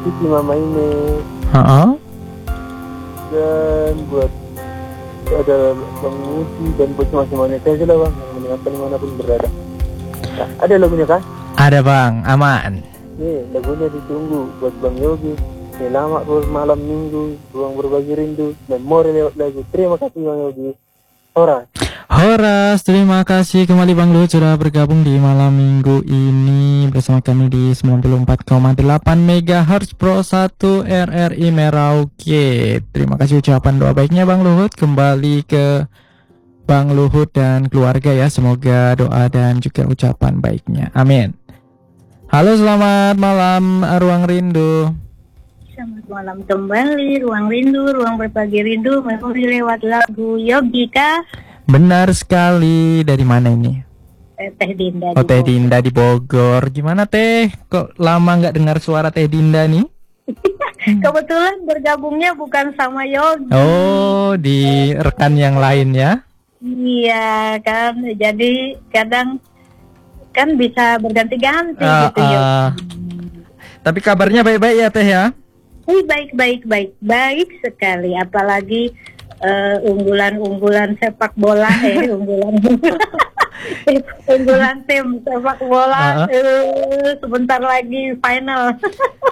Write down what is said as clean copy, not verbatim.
Cici Mama ini. Dan buat ada Bang Musi dan buat semuanya saya lah bang, yang mendengarkan dimanapun berada. Nah, ada lagunya kan? Ada bang, aman. Nih lagunya ditunggu buat Bang Yogi. Selamat malam minggu, ruang berbagi rindu, memori lewat lagu. Terima kasih Bang Yogi. Horas, terima kasih kembali Bang Luhut sudah bergabung di malam minggu ini bersama kami di 94,8 MHz Pro 1 RRI Merauke. Terima kasih ucapan doa baiknya Bang Luhut. Kembali ke Bang Luhut dan keluarga ya. Semoga doa dan juga ucapan baiknya. Amin. Halo, selamat malam Ruang Rindu. Selamat malam kembali, Ruang Rindu, Ruang Berbagi Rindu, memori lewat lagu Yogi kah? Benar sekali. Dari mana ini? Teh Dinda. Oh, Teh Dinda di Bogor. Gimana Teh? Kok lama nggak dengar suara Teh Dinda nih? Kebetulan bergabungnya bukan sama Yogi. Oh, di rekan yang lain ya? Iya kan, jadi kadang kan bisa berganti-ganti gitu ya. Tapi kabarnya baik-baik ya Teh ya? Baik sekali, apalagi unggulan sepak bola unggulan tim sepak bola sebentar lagi final.